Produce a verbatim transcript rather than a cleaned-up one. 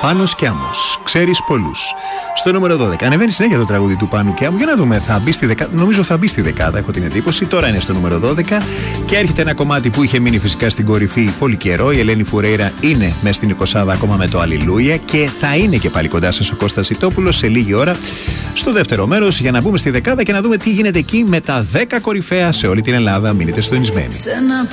Πάνος Κιάμος. Ξέρεις πολλούς. Στο νούμερο δώδεκα. Ανεβαίνει συνέχεια το τραγούδι του Πάνου Κιάμου. Για να δούμε, θα μπει στη δεκάδα. Νομίζω θα μπει στη δεκάδα, έχω την εντύπωση. Τώρα είναι στο νούμερο δώδεκα. Και έρχεται ένα κομμάτι που είχε μείνει φυσικά στην κορυφή πολύ καιρό. Η Ελένη Φουρέιρα είναι μέσα στην εικοσάδα ακόμα με το Αλληλούια. Και θα είναι και πάλι κοντά σας ο Κώστας Ιτόπουλος σε λίγη ώρα στο δεύτερο μέρος για να μπούμε στη δεκάδα και να δούμε τι γίνεται εκεί με τα δέκα κορυφαία σε όλη την Ελλάδα. Μείνετε συντονισμένοι.